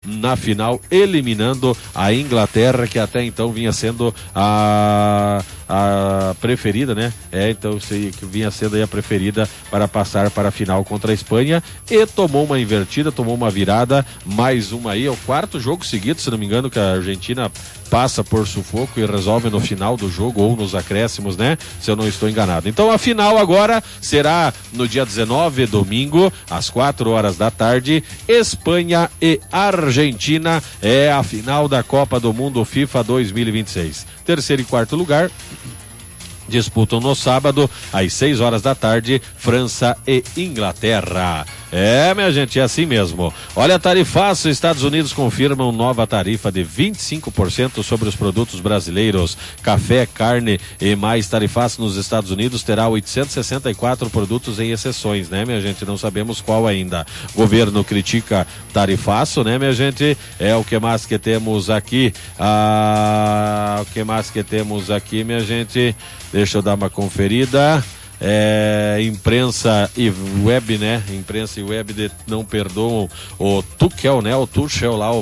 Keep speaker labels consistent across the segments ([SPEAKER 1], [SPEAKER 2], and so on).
[SPEAKER 1] na final, eliminando a Inglaterra, que até então vinha sendo a preferida, né? Então que vinha sendo aí a preferida para passar para a final contra a Espanha, e tomou uma invertida, tomou uma virada, mais uma aí, é o quarto jogo seguido, se não me engano, que a Argentina passa por sufoco e resolve no final do jogo ou nos acréscimos, né? Se eu não estou enganado. Então a final agora será no dia 19, domingo, às 4 da tarde, Espanha e Argentina, é a final da Copa do Mundo FIFA 2026. Terceiro e quarto lugar disputam no sábado, às 6 da tarde, França e Inglaterra. Minha gente, é assim mesmo. Olha, tarifaço, Estados Unidos confirmam nova tarifa de 25% sobre os produtos brasileiros. Café, carne e mais tarifaço nos Estados Unidos terá 864 produtos em exceções, né, minha gente? Não sabemos qual ainda. Governo critica tarifaço, né, minha gente? O que mais que temos aqui? O que mais que temos aqui, minha gente? Deixa eu dar uma conferida. Imprensa e web, né? Imprensa e web não perdoam o Tuchel, né? O Tuchel lá,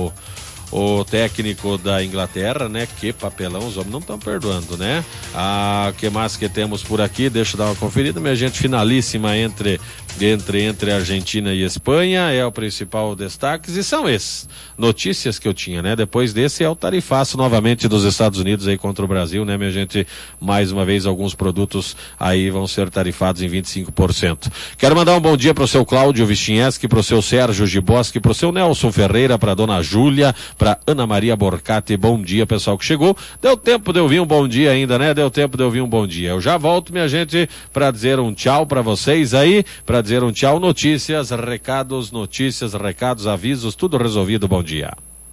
[SPEAKER 1] o técnico da Inglaterra, né? Que papelão, os homens não estão perdoando, né? O que mais que temos por aqui? Deixa eu dar uma conferida, minha gente. Finalíssima entre Argentina e Espanha, é o principal destaque, e são esses notícias que eu tinha, né? Depois desse é o tarifaço novamente dos Estados Unidos aí contra o Brasil, né, minha gente? Mais uma vez, alguns produtos aí vão ser tarifados em 25%. Quero mandar um bom dia pro seu Cláudio Vichniewski, pro seu Sérgio Giboski, pro seu Nelson Ferreira, pra dona Júlia, pra Ana Maria Borcati. Bom dia, pessoal que chegou. Deu tempo de eu ouvir um bom dia ainda, né? Deu tempo de eu ouvir um bom dia. Eu já volto, minha gente, pra dizer um tchau pra vocês aí, pra dizer um tchau. Notícias, recados, avisos, tudo resolvido. Bom dia.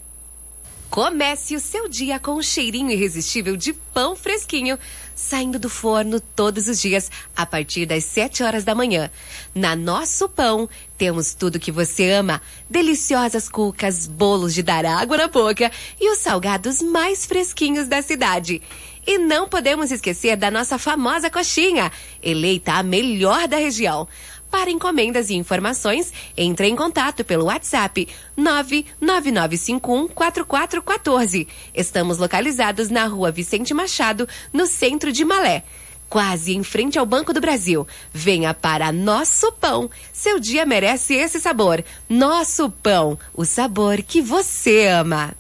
[SPEAKER 2] Comece o seu dia com um cheirinho irresistível de pão fresquinho, saindo do forno todos os dias, a partir das 7 da manhã. Na Nosso Pão, temos tudo que você ama, deliciosas cucas, bolos de dar água na boca e os salgados mais fresquinhos da cidade. E não podemos esquecer da nossa famosa coxinha, eleita a melhor da região. Para encomendas e informações, entre em contato pelo WhatsApp 999514414. Estamos localizados na Rua Vicente Machado, no centro de Malé, quase em frente ao Banco do Brasil. Venha para Nosso Pão. Seu dia merece esse sabor. Nosso Pão, o sabor que você ama.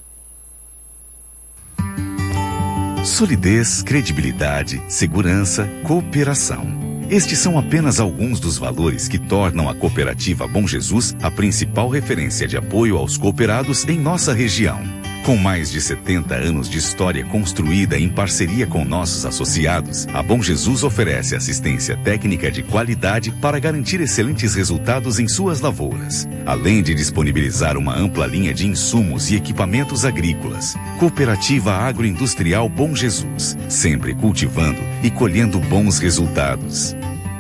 [SPEAKER 3] Solidez, credibilidade, segurança, cooperação. Estes são apenas alguns dos valores que tornam a Cooperativa Bom Jesus a principal referência de apoio aos cooperados em nossa região. Com mais de 70 anos de história construída em parceria com nossos associados, a Bom Jesus oferece assistência técnica de qualidade para garantir excelentes resultados em suas lavouras, além de disponibilizar uma ampla linha de insumos e equipamentos agrícolas. Cooperativa Agroindustrial Bom Jesus, sempre cultivando e colhendo bons resultados.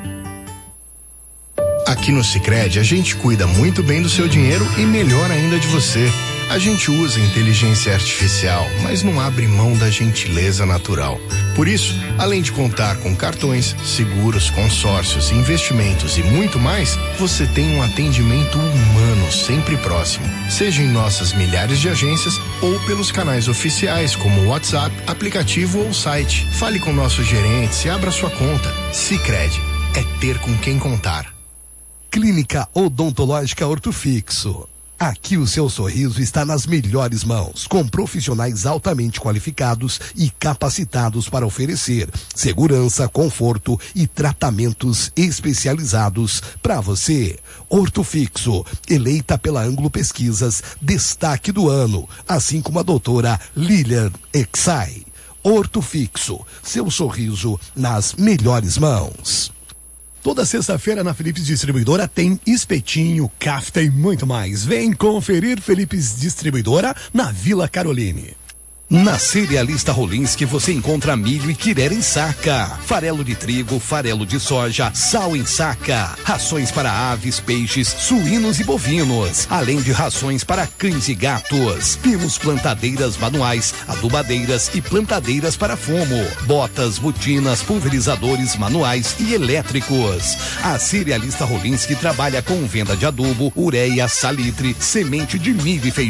[SPEAKER 4] Aqui no Sicredi, a gente cuida muito bem do seu dinheiro e melhor ainda de você. A gente usa inteligência artificial, mas não abre mão da gentileza natural. Por isso, além de contar com cartões, seguros, consórcios, investimentos e muito mais, você tem um atendimento humano sempre próximo. Seja em nossas milhares de agências ou pelos canais oficiais como WhatsApp, aplicativo ou site. Fale com nossos gerentes e abra sua conta. Sicredi é ter com quem contar.
[SPEAKER 5] Clínica Odontológica Ortofixo. Aqui o seu sorriso está nas melhores mãos, com profissionais altamente qualificados e capacitados para oferecer segurança, conforto e tratamentos especializados para você. Ortofixo, eleita pela Ângulo Pesquisas, destaque do ano, assim como a doutora Lilian Exai. Ortofixo, seu sorriso nas melhores mãos.
[SPEAKER 6] Toda sexta-feira na Philips Distribuidora tem espetinho, kafta e muito mais. Vem conferir Philips Distribuidora na Vila Caroline.
[SPEAKER 5] Na Cerealista Rolinski você encontra milho e quirera em saca, farelo de trigo, farelo de soja, sal em saca, rações para aves, peixes, suínos e bovinos, além de rações para cães e gatos. Temos plantadeiras manuais, adubadeiras e plantadeiras para fumo, botas, botinas, pulverizadores manuais e elétricos. A Cerealista Rolinski trabalha com venda de adubo, ureia, salitre, semente de milho e feijão.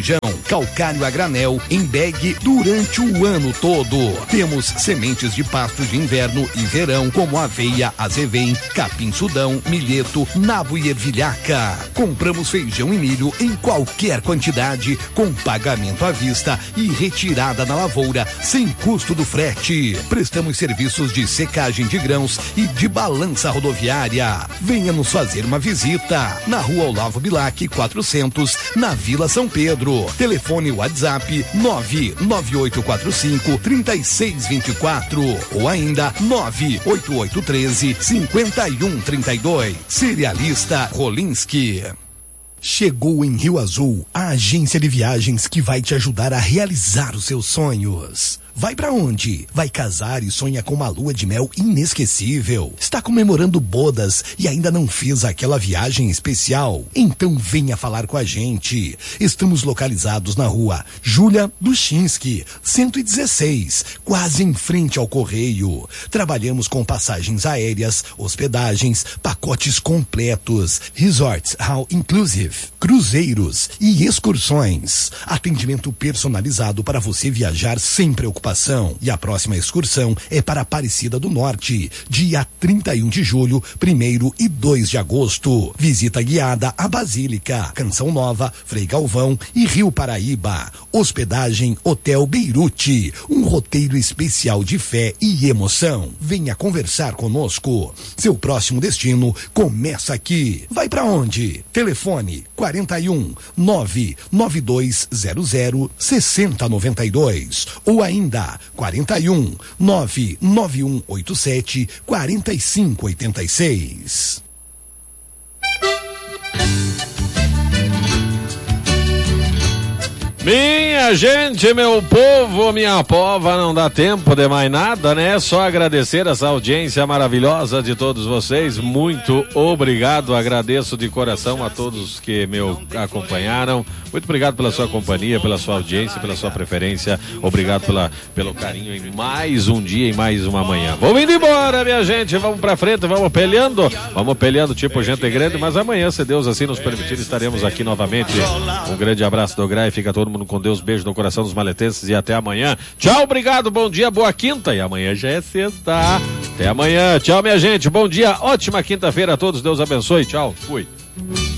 [SPEAKER 5] calcário a granel em bag durante o ano todo. Temos sementes de pasto de inverno e verão, como aveia, azevém, capim-sudão, milheto, nabo e ervilhaca. Compramos feijão e milho em qualquer quantidade, com pagamento à vista e retirada na lavoura, sem custo do frete. Prestamos serviços de secagem de grãos e de balança rodoviária. Venha nos fazer uma visita na Rua Olavo Bilac 400, na Vila São Pedro. Telefone WhatsApp 99845-3624 ou ainda 98813-5132. Cerealista Rolinski. Chegou em Rio Azul a agência de viagens que vai te ajudar a realizar os seus sonhos. Vai pra onde? Vai casar e sonha com uma lua de mel inesquecível? Está comemorando bodas e ainda não fez aquela viagem especial? Então venha falar com a gente. Estamos localizados na rua Júlia Duchinski, 116, quase em frente ao Correio. Trabalhamos com passagens aéreas, hospedagens, pacotes completos, resorts all inclusive, cruzeiros e excursões. Atendimento personalizado para você viajar sem preocupação. E a próxima excursão é para Aparecida do Norte, dia 31 de julho, 1º e 2 de agosto. Visita guiada à Basílica, Canção Nova, Frei Galvão e Rio Paraíba. Hospedagem Hotel Beirute, um roteiro especial de fé e emoção. Venha conversar conosco. Seu próximo destino começa aqui. Vai pra onde? Telefone 41 99200 6092 ou ainda 41 99187 4586.
[SPEAKER 1] Minha gente, meu povo, minha pova, não dá tempo de mais nada, né? Só agradecer essa audiência maravilhosa de todos vocês. Muito obrigado, agradeço de coração a todos que me acompanharam. Muito obrigado pela sua companhia, pela sua audiência, pela sua preferência. Obrigado pelo carinho em mais um dia, em mais uma manhã. Vamos indo embora, minha gente, vamos pra frente, vamos peleando tipo gente grande, mas amanhã, se Deus assim nos permitir, estaremos aqui novamente. Um grande abraço do Gra e fica todo mundo com Deus, beijo no coração dos maletenses e até amanhã. Tchau, obrigado, bom dia, boa quinta, e amanhã já é sexta. Até amanhã, tchau minha gente, bom dia, ótima quinta-feira a todos, Deus abençoe, tchau, fui.